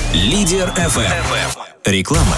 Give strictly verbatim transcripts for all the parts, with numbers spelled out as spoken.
Лидер эф эм. Реклама.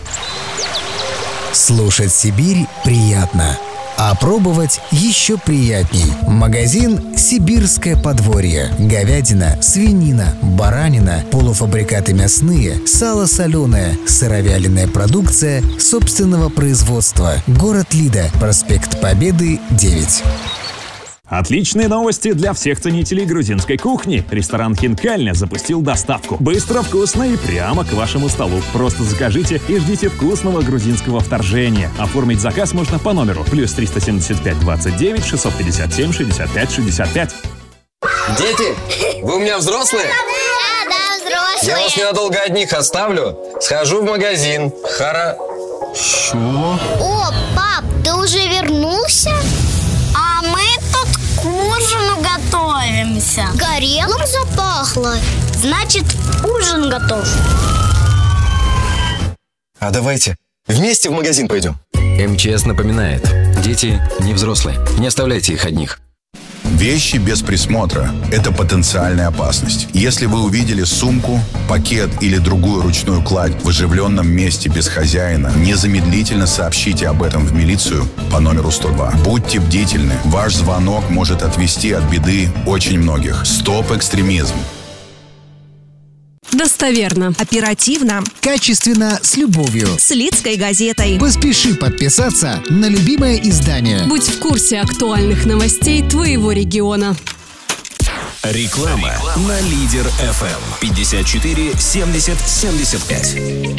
Слушать Сибирь приятно, а пробовать еще приятней. Магазин «Сибирское подворье». Говядина, свинина, баранина, полуфабрикаты мясные, сало соленое, сыровяленая продукция собственного производства. Город Лида, проспект Победы, девять. Отличные новости для всех ценителей грузинской кухни. Ресторан «Хинкальня» запустил доставку. Быстро, вкусно и прямо к вашему столу. Просто закажите и ждите вкусного грузинского вторжения. Оформить заказ можно по номеру плюс триста семьдесят пять двадцать девять шестьсот пятьдесят семь шестьдесят пять шестьдесят пять. Дети, вы у меня взрослые? Да, да, взрослые. Я вас ненадолго одних оставлю. Схожу в магазин. Хара... Что? О, пап, ты уже вернулся? А мы тут к ужину готовимся. Горелым запахло. Значит, ужин готов. А давайте вместе в магазин пойдем. эм че эс напоминает: дети не взрослые, не оставляйте их одних. Вещи без присмотра – это потенциальная опасность. Если вы увидели сумку, пакет или другую ручную кладь в оживленном месте без хозяина, незамедлительно сообщите об этом в милицию по номеру сто два. Будьте бдительны. Ваш звонок может отвести от беды очень многих. Стоп экстремизм. Достоверно, Оперативно, качественно, с любовью. с Лидской газетой. Поспеши подписаться на любимое издание. Будь в курсе актуальных новостей твоего региона. Реклама на Лидер эф эм. пятьдесят четыре семьдесят семьдесят пять.